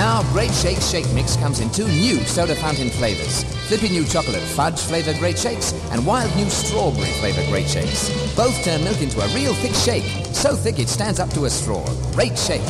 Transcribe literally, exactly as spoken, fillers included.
Now, Great Shakes Shake Mix comes in two new soda fountain flavors. Flippy new chocolate fudge flavored Great Shakes and wild new strawberry flavored Great Shakes. Both turn milk into a real thick shake, so thick it stands up to a straw. Great Shakes.